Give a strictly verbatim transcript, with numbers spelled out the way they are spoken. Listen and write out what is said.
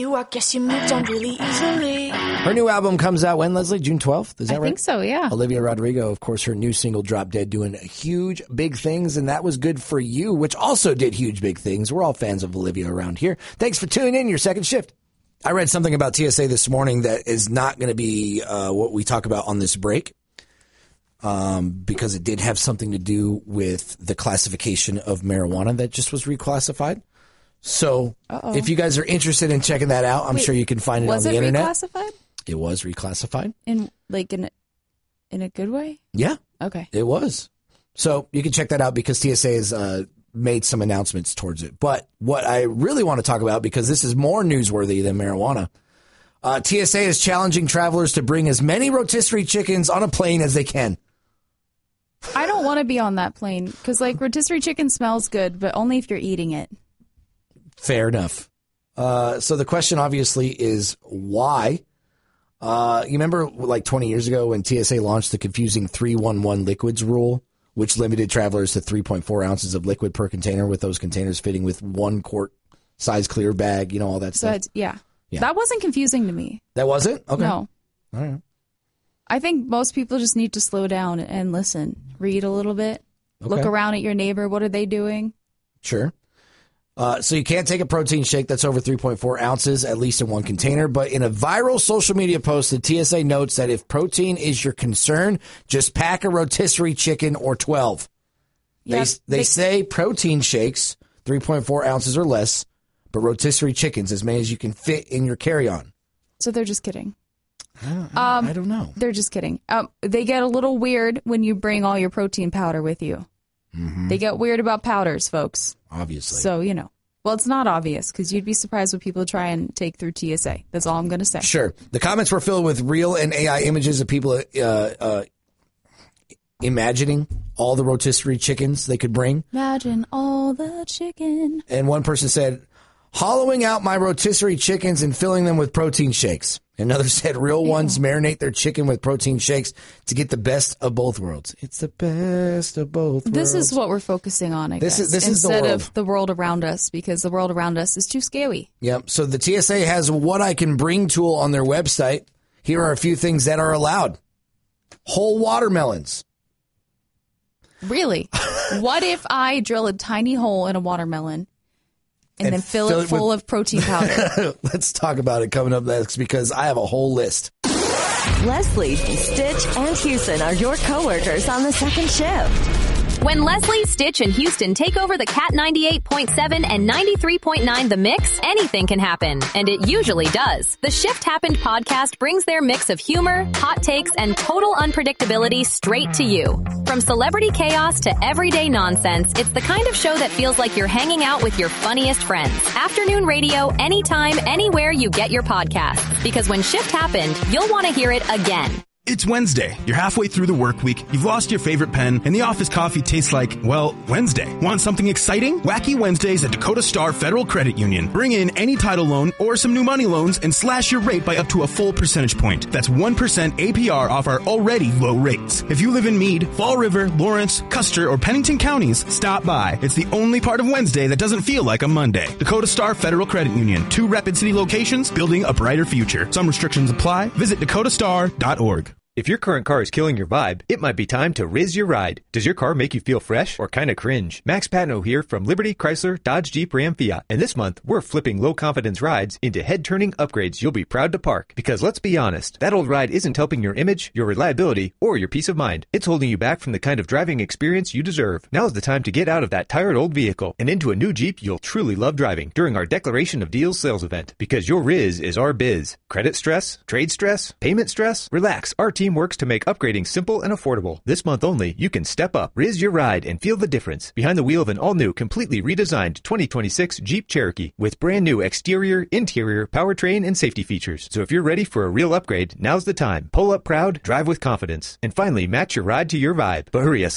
you, I guess you moved on really easily. Her new album comes out when, Leslie? June twelfth? Is that I right? I think so, yeah. Olivia Rodrigo, of course, her new single, Drop Dead, doing huge, big things, and that was good for you, which also did huge, big things. We're all fans of Olivia around here. Thanks for tuning in, your second shift. I read something about T S A this morning that is not going to be uh, what we talk about on this break. Um, because it did have something to do with the classification of marijuana that just was reclassified. So Uh-oh. if you guys are interested in checking that out, I'm Wait, sure you can find it on the it internet. Was it reclassified? It was reclassified. In like in a, in a good way? Yeah. Okay. It was. So you can check that out because T S A has uh, made some announcements towards it. But what I really want to talk about, because this is more newsworthy than marijuana, uh, T S A is challenging travelers to bring as many rotisserie chickens on a plane as they can. I don't want to be on that plane because, like, rotisserie chicken smells good, but only if you're eating it. Fair enough. Uh, so the question, obviously, is why? Uh, you remember, like, twenty years ago when T S A launched the confusing three one one liquids rule, which limited travelers to three point four ounces of liquid per container, with those containers fitting with one quart size clear bag, you know, all that so stuff? It's, yeah. yeah. That wasn't confusing to me. That wasn't? Okay. No. All right. I think most people just need to slow down and listen. Read a little bit. Okay. Look around at your neighbor. What are they doing? Sure. Uh, so you can't take a protein shake that's over three point four ounces, at least in one container. But in a viral social media post, the T S A notes that if protein is your concern, just pack a rotisserie chicken or twelve. Yep. They, they, they say protein shakes, three point four ounces or less, but rotisserie chickens, as many as you can fit in your carry-on. So they're just kidding. I don't, I, um, I don't know. They're just kidding. Um, they get a little weird when you bring all your protein powder with you. Mm-hmm. They get weird about powders, folks. Obviously. So, you know. Well, it's not obvious because you'd be surprised what people try and take through T S A. That's all I'm going to say. Sure. The comments were filled with real and A I images of people uh, uh, imagining all the rotisserie chickens they could bring. Imagine all the chicken. And one person said, hollowing out my rotisserie chickens and filling them with protein shakes. Another said real Ew. ones marinate their chicken with protein shakes to get the best of both worlds. It's the best of both worlds. This is what we're focusing on, I this guess. Is, this Instead is the world. of the world around us, because the world around us is too scary. Yep. So the T S A has a What I Can Bring tool on their website. Here are a few things that are allowed. Whole watermelons. Really? What if I drill a tiny hole in a watermelon and, and then fill, fill it full with... of protein powder? Let's talk about it coming up next because I have a whole list. Leslie, Stitch, and Houston are your coworkers on the second shift. When Leslie, Stitch, and Houston take over the Cat ninety-eight point seven and ninety-three point nine The Mix, anything can happen. And it usually does. The Shift Happened podcast brings their mix of humor, hot takes, and total unpredictability straight to you. From celebrity chaos to everyday nonsense, it's the kind of show that feels like you're hanging out with your funniest friends. Afternoon radio, anytime, anywhere you get your podcast. Because when Shift Happened, you'll want to hear it again. It's Wednesday. You're halfway through the work week, you've lost your favorite pen, and the office coffee tastes like, well, Wednesday. Want something exciting? Wacky Wednesdays at Dakota Star Federal Credit Union. Bring in any title loan or some new money loans and slash your rate by up to a full percentage point. That's one percent A P R off our already low rates. If you live in Meade, Fall River, Lawrence, Custer, or Pennington counties, stop by. It's the only part of Wednesday that doesn't feel like a Monday. Dakota Star Federal Credit Union. Two Rapid City locations, building a brighter future. Some restrictions apply. Visit dakota star dot org. If your current car is killing your vibe, it might be time to Riz your ride. Does your car make you feel fresh or kind of cringe? Max Patno here from Liberty, Chrysler, Dodge, Jeep, Ram, Fiat. And this month, we're flipping low-confidence rides into head-turning upgrades you'll be proud to park. Because let's be honest, that old ride isn't helping your image, your reliability, or your peace of mind. It's holding you back from the kind of driving experience you deserve. Now's the time to get out of that tired old vehicle and into a new Jeep you'll truly love driving during our Declaration of Deals sales event. Because your Riz is our biz. Credit stress? Trade stress? Payment stress? Relax. Our team works to make upgrading simple and affordable. This month only, you can step up, Riz your ride, and feel the difference behind the wheel of an all-new, completely redesigned twenty twenty-six Jeep Cherokee with brand new exterior, interior, powertrain, and safety features. So if you're ready for a real upgrade, now's the time. Pull up proud, drive with confidence, and finally match your ride to your vibe. But hurry, a